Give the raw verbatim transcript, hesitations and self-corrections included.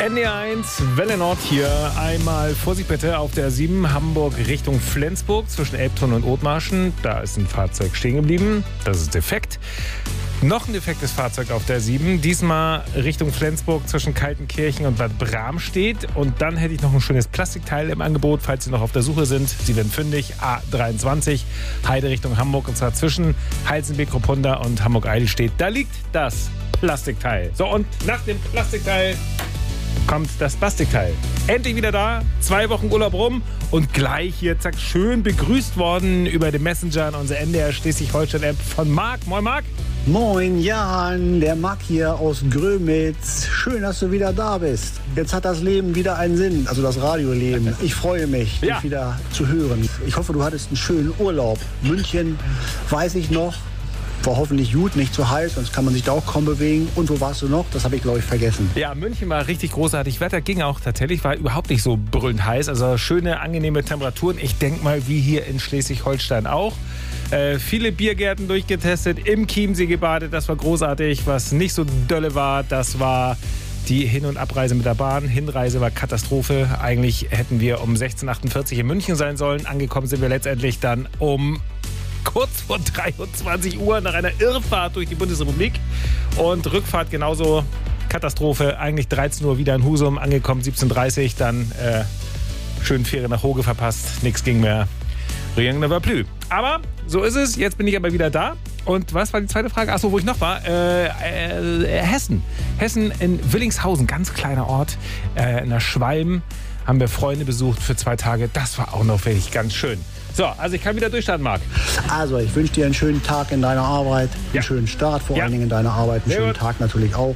N D R eins, Welle Nord hier. Einmal Vorsicht bitte auf der sieben, Hamburg Richtung Flensburg zwischen Elbtunnel und Othmarschen. Da ist ein Fahrzeug stehen geblieben. Das ist defekt. Noch ein defektes Fahrzeug auf der sieben. Diesmal Richtung Flensburg zwischen Kaltenkirchen und Bad Bramstedt. Und dann hätte ich noch ein schönes Plastikteil im Angebot, falls Sie noch auf der Suche sind. Sie werden fündig. A dreiundzwanzig, Heide Richtung Hamburg. Und zwar zwischen Heisenbeek-Ruppunda und Hamburg-Eidelstedt. Da liegt das Plastikteil. So, und nach dem Plastikteil kommt das Plastikteil. Endlich wieder da, zwei Wochen Urlaub rum und gleich hier, zack, schön begrüßt worden über den Messenger an unsere N D R Schleswig-Holstein-App von Marc. Moin, Marc. Moin, Jan, der Marc hier aus Grömitz. Schön, dass du wieder da bist. Jetzt hat das Leben wieder einen Sinn, also das Radioleben. Ich freue mich, ja. dich wieder zu hören. Ich hoffe, du hattest einen schönen Urlaub. München, weiß ich noch. War hoffentlich gut, nicht zu heiß, sonst kann man sich da auch kaum bewegen. Und wo warst du noch? Das habe ich, glaube ich, vergessen. Ja, München war richtig großartig. Wetter ging auch tatsächlich, war überhaupt nicht so brüllend heiß. Also schöne, angenehme Temperaturen. Ich denke mal, wie hier in Schleswig-Holstein auch. Äh, viele Biergärten durchgetestet, im Chiemsee gebadet, das war großartig. Was nicht so dolle war, das war die Hin- und Abreise mit der Bahn. Hinreise war Katastrophe. Eigentlich hätten wir um sechzehn Uhr achtundvierzig in München sein sollen. Angekommen sind wir letztendlich dann um kurz vor dreiundzwanzig Uhr nach einer Irrfahrt durch die Bundesrepublik. Und Rückfahrt genauso Katastrophe. Eigentlich dreizehn Uhr wieder in Husum, angekommen siebzehn Uhr dreißig, dann äh, schön Fähre nach Hoge verpasst. Nichts ging mehr. Rien ne va plus. Aber so ist es. Jetzt bin ich aber wieder da. Und was war die zweite Frage? Achso, wo ich noch war. Äh, äh, Hessen. Hessen in Willingshausen, ganz kleiner Ort. Äh, in der Schwalm haben wir Freunde besucht für zwei Tage. Das war auch noch wirklich ganz schön. So, also ich kann wieder durchstarten, Marc. Also, ich wünsche dir einen schönen Tag in deiner Arbeit, einen ja. schönen Start vor ja. allen Dingen in deiner Arbeit, einen Sehr schönen gut. Tag natürlich auch.